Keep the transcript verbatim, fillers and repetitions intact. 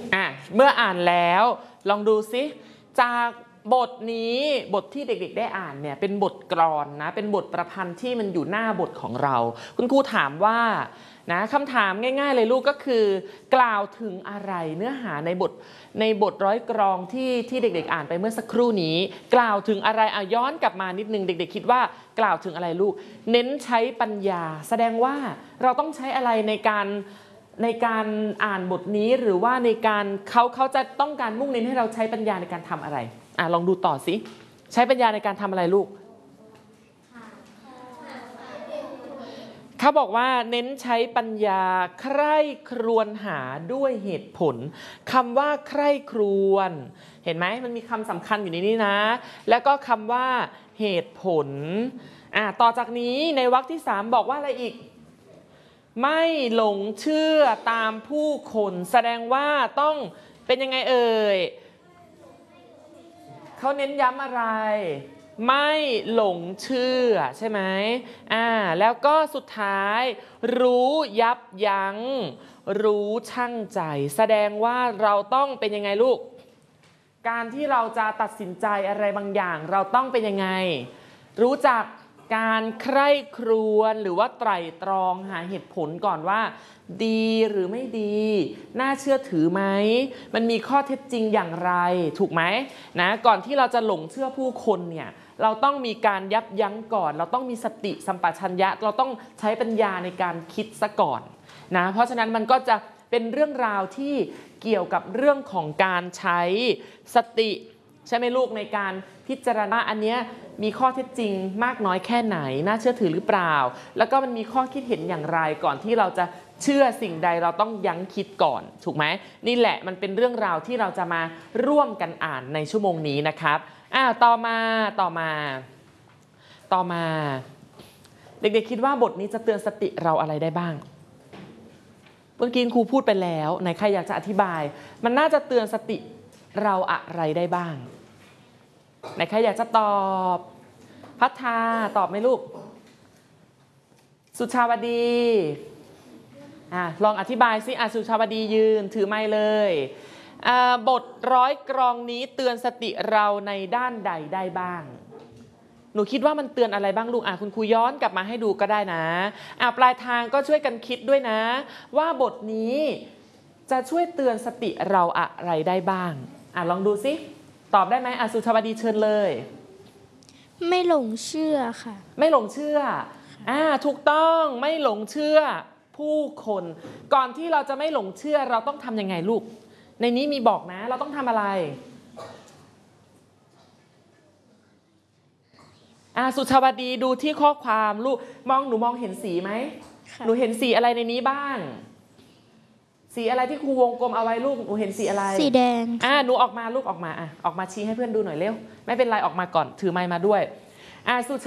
อ่ะเมื่ออ่านแล้วลองดูซิจากบทนี้บทที่เด็กๆได้อ่านเนี่ยเป็นบทกลอนนะเป็นบทประพันธ์ที่มันอยู่หน้าบทของเราคุณครูถามว่านะคำถามง่ายๆเลยลูกก็คือกล่าวถึงอะไรเนื้อหาในบทในบทร้อยกลอนที่ที่เด็กๆอ่านไปเมื่อสักครู่นี้กล่าวถึงอะไรอ่ะย้อนกลับมานิดนึงเด็กๆคิดว่ากล่าวถึงอะไรลูกเน้นใช้ปัญญาแสดงว่าเราต้องใช้อะไรในการในการอ่านบทนี้หรือว่าในการเขาเขาจะต้องการมุ่งเน้นให้เราใช้ปัญญาในการทำอะไรอ่ะลองดูต่อสิใช้ปัญญาในการทำอะไรลูกเขาบอกว่าเน้นใช้ปัญญาใคร่ครวญหาด้วยเหตุผลคำว่าใคร่ครวญเห็นไหมมันมีคำสำคัญอยู่ในนี้นะแล้วก็คำว่าเหตุผลอ่ะต่อจากนี้ในวรรคที่สามบอกว่าอะไรอีกไม่หลงเชื่อตามผู้คนแสดงว่าต้องเป็นยังไงเอ่ยเขาเน้นย้ำอะไรไม่หลงเชื่อใช่ไหมอ่าแล้วก็สุดท้ายรู้ยับยั้งรู้ชั่งใจแสดงว่าเราต้องเป็นยังไงลูกการที่เราจะตัดสินใจอะไรบางอย่างเราต้องเป็นยังไงรู้จักการใคร่ครวญหรือว่าไตร่ตรองหาเหตุผลก่อนว่าดีหรือไม่ดีน่าเชื่อถือไหมมันมีข้อเท็จจริงอย่างไรถูกไหมนะก่อนที่เราจะหลงเชื่อผู้คนเนี่ยเราต้องมีการยับยั้งก่อนเราต้องมีสติสัมปชัญญะเราต้องใช้ปัญญาในการคิดซะก่อนนะเพราะฉะนั้นมันก็จะเป็นเรื่องราวที่เกี่ยวกับเรื่องของการใช้สติใช่ไหมลูกในการพิจารณาอันเนี้ยมีข้อเท็จจริงมากน้อยแค่ไหนน่าเชื่อถือหรือเปล่าแล้วก็มันมีข้อคิดเห็นอย่างไรก่อนที่เราจะเชื่อสิ่งใดเราต้องยั้งคิดก่อนถูกไหมนี่แหละมันเป็นเรื่องราวที่เราจะมาร่วมกันอ่านในชั่วโมงนี้นะครับอ้าวต่อมาต่อมาต่อมาเด็กๆคิดว่าบทนี้จะเตือนสติเราอะไรได้บ้างเมื่อกี้ครูพูดไปแล้วไหนใครอยากจะอธิบายมันน่าจะเตือนสติเราอะไรได้บ้างไหนใครอยากจะตอบพัฒนาตอบไหมลูกสุชาวดีอ่ะลองอธิบายสิอ่ะสุชาวดียืนถือไมค์เลยบทร้อยกลอนนี้เตือนสติเราในด้านใดได้บ้างหนูคิดว่ามันเตือนอะไรบ้างลูกอ่ะคุณครูย้อนกลับมาให้ดูก็ได้นะอ่ะปลายทางก็ช่วยกันคิดด้วยนะว่าบทนี้จะช่วยเตือนสติเราอะไรได้บ้างอ่ะลองดูสิตอบได้ไหมอ่ะสุชาวดีเชิญเลยไม่หลงเชื่อค่ะไม่หลงเชื่ออ่าถูกต้องไม่หลงเชื่อผู้คนก่อนที่เราจะไม่หลงเชื่อเราต้องทำยังไงลูกในนี้มีบอกนะเราต้องทำอะไรอ่าสุชาวดีดูที่ข้อความลูกมองหนูมองเห็นสีไหมหนูเห็นสีอะไรในนี้บ้างสีอะไรที่ครูวงกลมเอาไว้ลูกหนูเห็นสีอะไรสีแดงอ่าหนูออกมาลูกออกมาอ่ะออกมาชี้ให้เพื่อนดูหน่อยเร็วไม่เป็นไรออกมาก่อนถือไมค์มาด้วยอ่าสุ